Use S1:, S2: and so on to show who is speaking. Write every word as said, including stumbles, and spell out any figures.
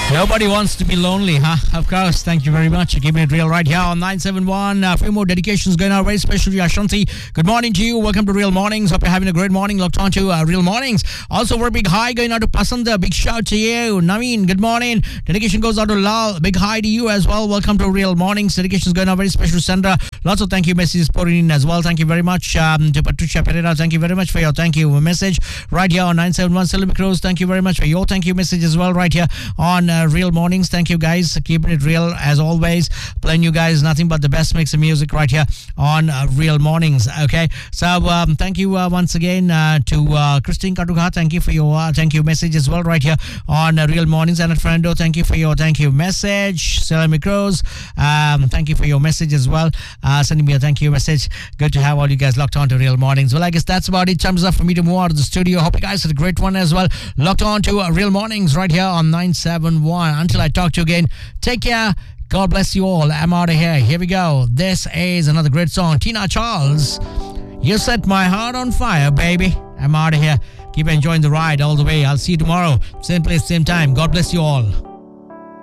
S1: Nobody wants to be lonely, huh? Of course. Thank you very much for keeping it real right here on nine seven one. A few more dedications going our way, especially Ashanti. Good morning to you. Welcome to Real Mornings. Hope you're having a great morning. Locked on to uh, Real Mornings. Also, very big hi going out to Pasanda. Big shout to you. Naveen, good morning. Dedication goes out to Lal. Big hi to you as well. Welcome to Real Mornings. Dedications going out very special, Sandra. Lots of thank you messages pouring in as well. Thank you very much um, to Patricia Pereira. Thank you very much for your thank you message right here on nine seven one. Sylvie Cruz, thank you very much for your thank you message as well right here on uh, Real Mornings. Thank you guys, keeping it real as always, playing you guys nothing but the best mix of music right here on uh, Real Mornings. Okay, so um, thank you uh, once again uh, to uh, Christine Katuga. Thank you for your uh, thank you message as well right here on uh, Real Mornings. And Frendo, thank you for your thank you message. Selami Cruz, um, thank you for your message as well, uh, sending me a thank you message. Good to have all you guys locked on to Real Mornings. Well, I guess that's about it. Time's up for me to move out of the studio. Hope you guys had a great one as well. Locked on to uh, Real Mornings right here on nine seven one. Until I talk to you again, take care. God bless you all. I'm out of here. Here we go. This is another great song. Tina Charles, you set my heart on fire, baby. I'm out of here. Keep enjoying the ride all the way. I'll see you tomorrow. Same place, same time. God bless you all.